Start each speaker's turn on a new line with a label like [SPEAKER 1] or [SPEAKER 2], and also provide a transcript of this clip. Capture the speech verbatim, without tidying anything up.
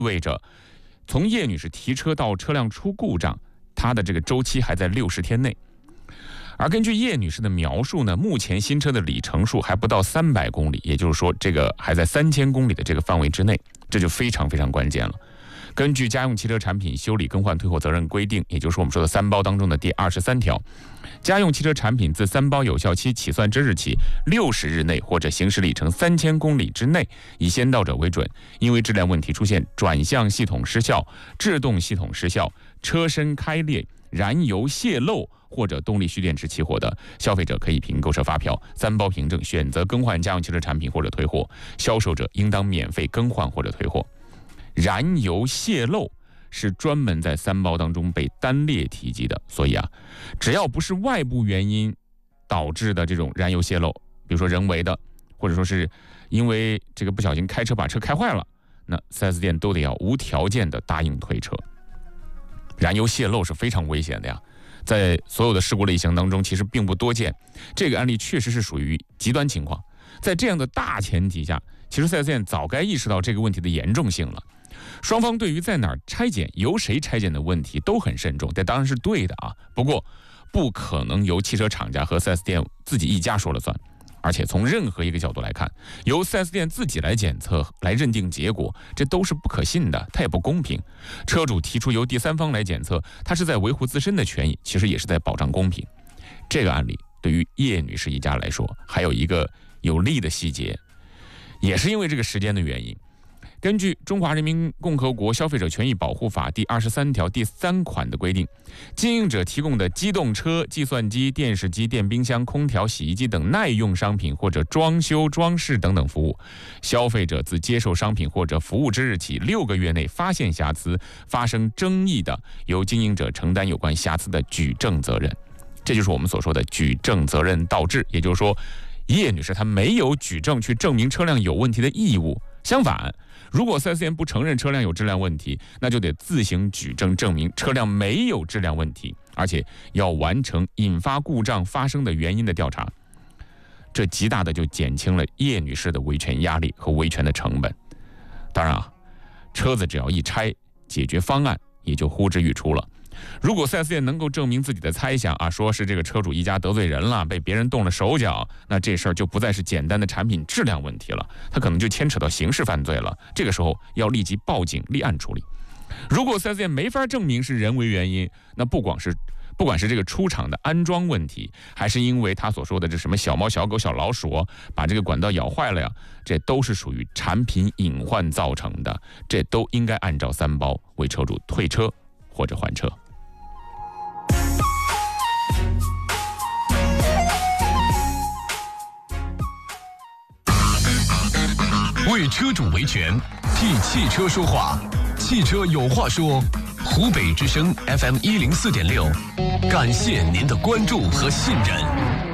[SPEAKER 1] 味着从叶女士提车到车辆出故障，它的这个周期还在六十天内。而根据叶女士的描述呢，目前新车的里程数还不到三百公里，也就是说这个还在三千公里的这个范围之内，这就非常非常关键了。根据家用汽车产品修理更换退货责任规定，也就是我们说的三包当中的第二十三条，家用汽车产品自三包有效期起算之日起六十日内或者行驶里程三千公里之内，以先到者为准。因为质量问题出现转向系统失效、制动系统失效、车身开裂、燃油泄漏或者动力蓄电池起火的，消费者可以凭购车发票、三包凭证选择更换家用汽车产品或者退货，销售者应当免费更换或者退货。燃油泄漏是专门在三包当中被单列提及的，所以啊，只要不是外部原因导致的这种燃油泄漏，比如说人为的，或者说是因为这个不小心开车把车开坏了，那 四 S 店都得要无条件的答应退车。燃油泄漏是非常危险的呀，在所有的事故类型当中其实并不多见，这个案例确实是属于极端情况。在这样的大前提下，其实 四 S 店早该意识到这个问题的严重性了。双方对于在哪儿拆检、由谁拆检的问题都很慎重，这当然是对的啊。不过，不可能由汽车厂家和 四 S 店自己一家说了算。而且从任何一个角度来看，由 四 S 店自己来检测、来认定结果，这都是不可信的，它也不公平。车主提出由第三方来检测，他是在维护自身的权益，其实也是在保障公平。这个案例对于叶女士一家来说，还有一个有利的细节，也是因为这个时间的原因。根据《中华人民共和国消费者权益保护法》第二十三条第三款的规定，经营者提供的机动车、计算机、电视机、电冰箱、空调、洗衣机等耐用商品或者装修、装饰等等服务，消费者自接受商品或者服务之日起六个月内发现瑕疵、发生争议的，由经营者承担有关瑕疵的举证责任。这就是我们所说的举证责任倒置，也就是说，叶女士她没有举证去证明车辆有问题的义务。相反，如果 四 S 店不承认车辆有质量问题，那就得自行举证证明车辆没有质量问题，而且要完成引发故障发生的原因的调查。这极大的就减轻了叶女士的维权压力和维权的成本。当然啊，车子只要一拆，解决方案也就呼之欲出了。如果 四 S 店能够证明自己的猜想啊，说是这个车主一家得罪人了，被别人动了手脚，那这事儿就不再是简单的产品质量问题了，它可能就牵扯到刑事犯罪了。这个时候要立即报警立案处理。如果 四 S 店没法证明是人为原因，那不管是不管是这个出厂的安装问题，还是因为他所说的这什么小猫小狗小老鼠把这个管道咬坏了呀，这都是属于产品隐患造成的，这都应该按照三包为车主退车或者还车。
[SPEAKER 2] 为车主维权，替汽车说话，汽车有话说。湖北之声 F M 一零四点六，感谢您的关注和信任。